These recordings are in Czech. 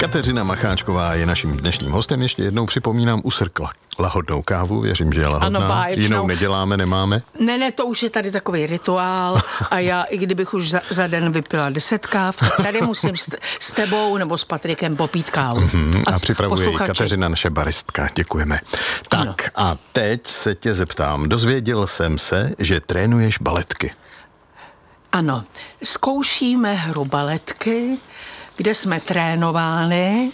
Kateřina Macháčková je naším dnešním hostem. Ještě jednou připomínám, usrkla lahodnou kávu, věřím, že je lahodná. Ano, báječnou. Jinou neděláme, nemáme? Ne, to už je tady takový rituál a já, i kdybych už za den vypila 10 káv, tady musím s tebou nebo s Patrikem popít kávu. A připravuje ji Kateřina, naše baristka. Děkujeme. Tak ano. A teď se tě zeptám. Dozvěděl jsem se, že trénuješ baletky. Ano, zkoušíme hru baletky, kde jsme trénovány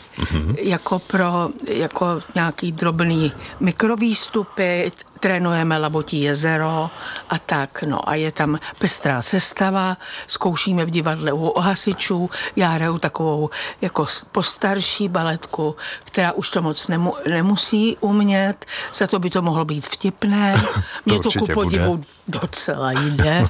jako nějaký drobný mikrovýstupy, trénujeme Labotí jezero a tak, no a je tam pestrá sestava, zkoušíme v divadle u hasičů, já hraju takovou jako postarší baletku, která už to moc nemusí umět, za to by to mohlo být vtipné, mě to ku podivu docela jde.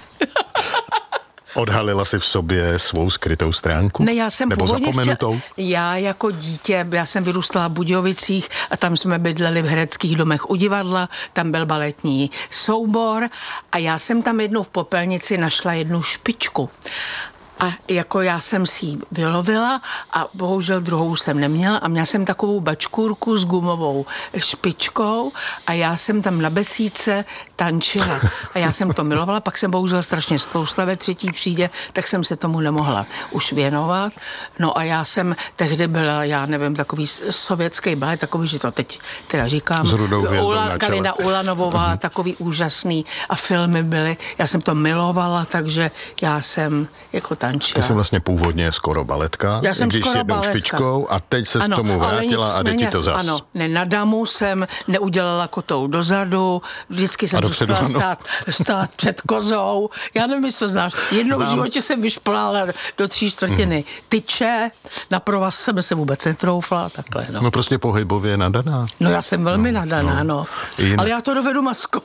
Odhalila si v sobě svou skrytou stránku? Ne, já jsem nebo zapomenutou? Já jako dítě, já jsem vyrůstala v Budějovicích a tam jsme bydleli v hereckých domech u divadla, tam byl baletní soubor a já jsem tam jednou v popelnici našla jednu špičku. A jako já jsem si ji vylovila a bohužel druhou jsem neměla a měla jsem takovou bačkůrku s gumovou špičkou a já jsem tam na besídce tančila. A já jsem to milovala, pak jsem bohužel strašně ztloustla ve 3. třídě, tak jsem se tomu nemohla už věnovat. No a já jsem tehdy byla, já nevím, takový sovětský balet, takový, že to teď teda říkám. S rudou hvězdou na čele. Kalina Ulanovová, takový úžasný a filmy byly. Já jsem to milovala, takže já jsem jako tančila. Ty jsi vlastně původně skoro baletka, já jsem když skoro jednou baletka. Špičkou a teď se k tomu vrátila a jde ti to zas. Ano, na damu jsem neudělala kotou dozadu, vždycky jsem musela stát před kozou. Já nevím, jestli to znáš. Jednou v životě jsem vyšplala do 3/4 tyče, na provaz jsem se vůbec netroufla, takhle. No prostě pohybově nadaná. No já jsem velmi nadaná, no. Ale já to dovedu maskovat.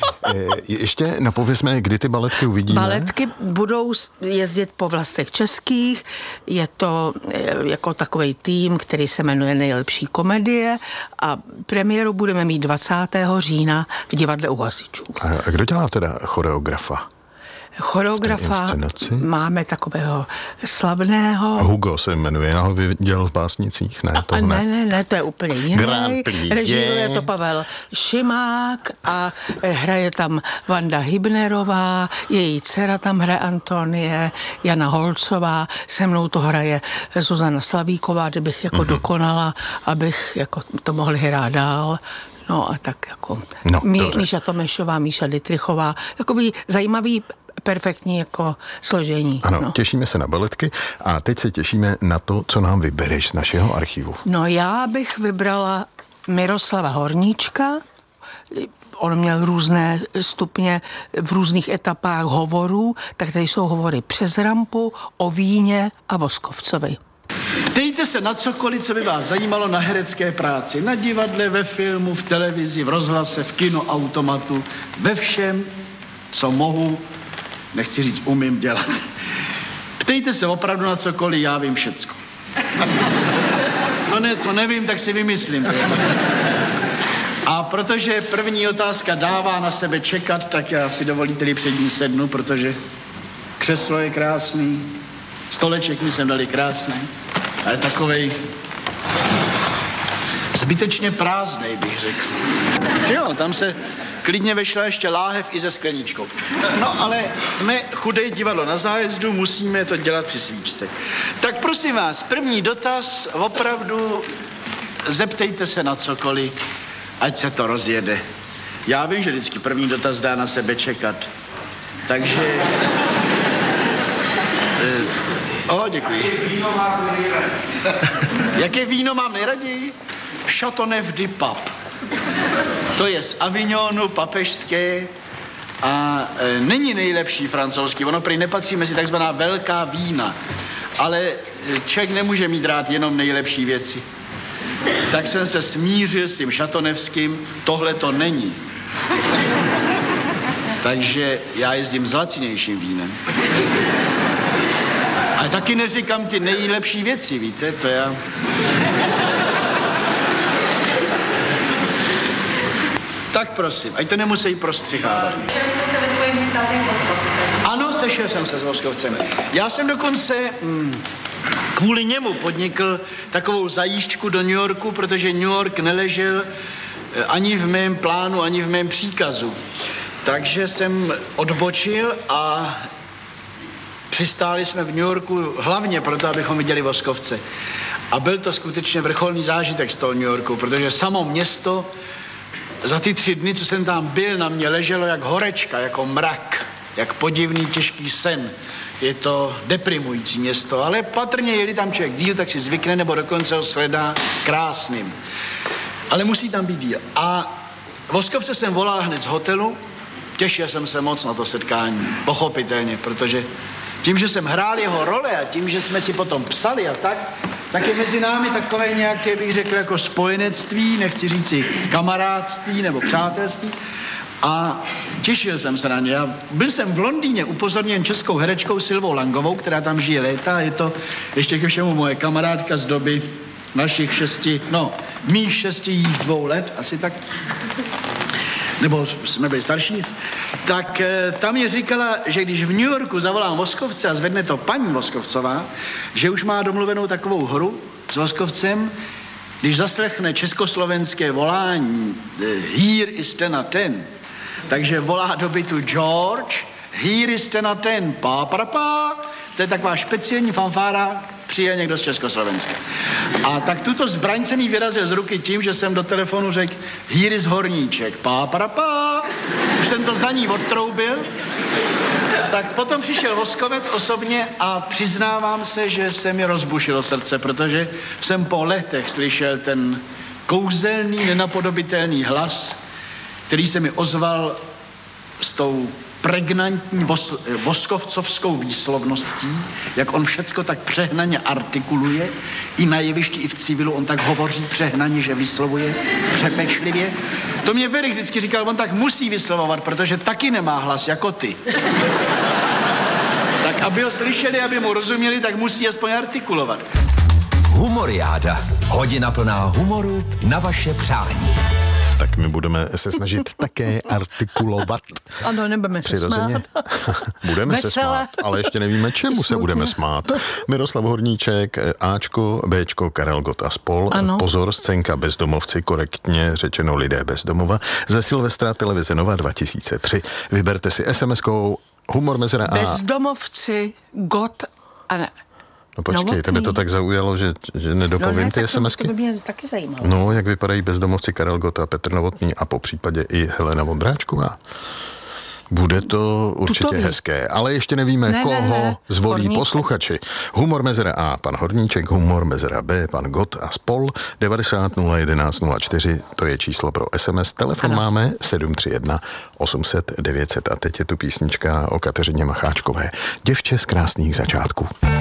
Ještě napovězme, kdy ty baletky uvidíme. Baletky budou jezdit po vlastech českých, je to jako takovej tým, který se jmenuje Nejlepší komedie a premiéru budeme mít 20. října v divadle u hasičů. A kdo dělá teda choreografa? Choreografa máme takového slavného. Hugo se jmenuje, já ho viděl v Básnicích, ne? Ne, to je úplně jiný. Režíruje to Pavel Šimák a hraje tam Vanda Hybnerová, její dcera tam hraje Antonie, Jana Holcová, se mnou to hraje Zuzana Slavíková, kdybych jako dokonala, abych jako to mohli hrát dál. No a tak jako Míša Tomešová, Míša Dytrichová, takový zajímavý perfektní jako složení. Ano, těšíme se na baletky a teď se těšíme na to, co nám vybereš z našeho archivu. No já bych vybrala Miroslava Horníčka. On měl různé stupně v různých etapách hovorů, tak tady jsou hovory Přes rampu, O víně a Voskovcovi. Ptejte se na cokoliv, co by vás zajímalo na herecké práci. Na divadle, ve filmu, v televizi, v rozhlase, v kinoautomatu. Ve všem, co mohu, nechci říct umím dělat. Ptejte se opravdu na cokoliv, já vím všecko. No ne, co nevím, tak si vymyslím. A protože první otázka dává na sebe čekat, tak já si dovolíte před ní sednu, protože křeslo je krásný, stoleček mi sem dali krásný, ale takovej zbytečně prázdnej, bych řekl. Jo, tam se klidně vešla ještě láhev i se skleničkou. No ale jsme chudé divadlo na zájezdu, musíme to dělat při svíčce. Tak prosím vás, první dotaz, opravdu zeptejte se na cokoliv, ať se to rozjede. Já vím, že vždycky první dotaz dá na sebe čekat. Takže... děkuji. Jaké víno mám nejraději? Chateauneuf du Pape. To je z Avignonu, papežské a není nejlepší francouzský. Ono prý nepatří mezi takzvaná velká vína. Ale člověk nemůže mít rád jenom nejlepší věci. Tak jsem se smířil s tím chateauneufským. Tohle to není. Takže já jezdím s lacinějším vínem. Ale taky neříkám ty nejlepší věci, víte, to já... Tak prosím, ať to nemusí prostřihávat. Se ve Spojených státech s Voskovcem. Ano, sešel jsem se s Voskovcem. Já jsem dokonce kvůli němu podnikl takovou zajížďku do New Yorku, protože New York neležel ani v mém plánu, ani v mém příkazu. Takže jsem odbočil a přistáli jsme v New Yorku hlavně proto, abychom viděli Voskovce. A byl to skutečně vrcholný zážitek z toho New Yorku, protože samo město za ty 3 dny, co jsem tam byl, na mě leželo jak horečka, jako mrak, jak podivný těžký sen. Je to deprimující město, ale patrně, jeli tam člověk díl, tak si zvykne, nebo dokonce ho shledá krásným. Ale musí tam být díl. A Voskovce jsem volal hned z hotelu, těšil jsem se moc na to setkání, pochopitelně, protože tím, že jsem hrál jeho role a tím, že jsme si potom psali a tak je mezi námi takové nějaké, bych řekl, jako spojenectví, nechci říci kamarádství nebo přátelství. A těšil jsem se na ně. Byl jsem v Londýně upozorněn českou herečkou Silvou Langovou, která tam žije léta. Je to ještě ke všemu moje kamarádka z doby našich mých 6 2 let, asi tak. Nebo jsme byli starší, tak tam je říkala, že když v New Yorku zavolám Voskovce a zvedne to paní Voskovcová, že už má domluvenou takovou hru s Voskovcem, když zaslechne československé volání Here is 10, takže volá do bytu George, Here is 10, pa, to je taková speciální fanfára, přijel někdo z Československa. A tak tuto zbraň jsem jí vyrazil z ruky tím, že jsem do telefonu řekl Here is Horníček, pa. Už jsem to za ní odtroubil. Tak potom přišel Voskovec osobně a přiznávám se, že se mi rozbušilo srdce, protože jsem po letech slyšel ten kouzelný, nenapodobitelný hlas, který se mi ozval s tou pregnantní voskovcovskou výslovností, jak on všecko tak přehnaně artikuluje, i na jevišti, i v civilu, on tak hovoří přehnaně, že vyslovuje přepečlivě. To mě Verich vždycky říkal, on tak musí vyslovovat, protože taky nemá hlas jako ty. Tak aby ho slyšeli, aby mu rozuměli, tak musí aspoň artikulovat. Humoriáda. Hodina plná humoru na vaše přání. Tak my budeme se snažit také artikulovat. Ano, nebudeme se smát. Budeme se smát, ale ještě nevíme, čemu se budeme smát. Miroslav Horníček, Ačko, Bčko, Karel Gott a spol. Ano. Pozor, scénka Bezdomovci, korektně řečeno lidé bez domova. Ze Silvestra televize Nova 2003. Vyberte si SMS-kou Humor mezera A. Bezdomovci, Gott a ne. No počkej, tebe to tak zaujalo, že nedopovím ty SMSky? To by mě taky zajímalo. No, jak vypadají bezdomovci Karel Gott a Petr Novotný a popřípadě i Helena Vondráčková. Bude to určitě hezké, ale ještě nevíme, koho zvolí Horníček. Posluchači. Humor mezera A, pan Horníček, humor mezera B, pan Gott a spol. 90 011 04, to je číslo pro SMS. Telefon máme 731 800 900 a teď je tu písnička o Kateřině Macháčkové. Děvče z krásných začátků.